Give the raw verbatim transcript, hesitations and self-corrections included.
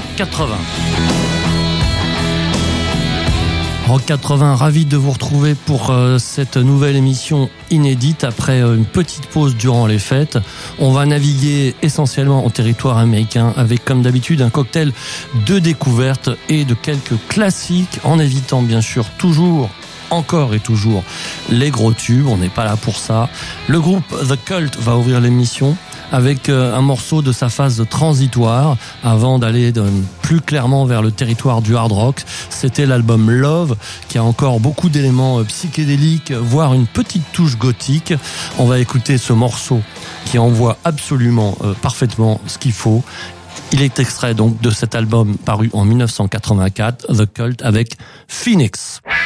Rock quatre-vingts. Rock quatre-vingts, ravi de vous retrouver pour euh, cette nouvelle émission inédite après euh, une petite pause durant les fêtes. On va naviguer essentiellement en territoire américain avec, comme d'habitude, un cocktail de découvertes et de quelques classiques, en évitant bien sûr toujours, encore et toujours, les gros tubes. On n'est pas là pour ça. Le groupe The Cult va ouvrir l'émission avec un morceau de sa phase transitoire avant d'aller plus clairement vers le territoire du hard rock. C'était l'album Love, qui a encore beaucoup d'éléments psychédéliques, voire une petite touche gothique. On va écouter ce morceau qui envoie absolument euh, parfaitement ce qu'il faut. Il est extrait donc de cet album paru en dix-neuf cent quatre-vingt-quatre, The Cult, avec Phoenix.